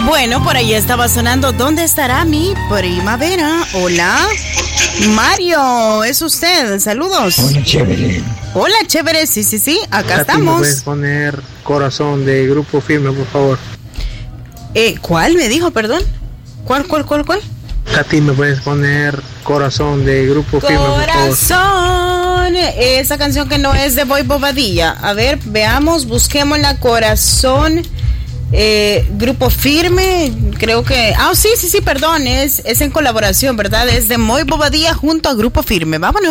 Bueno, por ahí estaba sonando ¿Dónde estará mi primavera? Hola, Mario, es usted, saludos. Hola, chévere. Hola, chévere, sí, acá Katy, estamos. ¿me puedes poner Corazón de Grupo Firme, por favor? ¿Cuál me dijo, perdón? ¿Cuál? Katy, ¿me puedes poner Corazón de Grupo Firme, por favor? Corazón, esa canción que no es de Boy Bobadilla. A ver, veamos, busquemos la Corazón. Grupo Firme, creo que... sí, perdón, es en colaboración, ¿verdad? Es de Moy Bobadilla junto a Grupo Firme. Vámonos.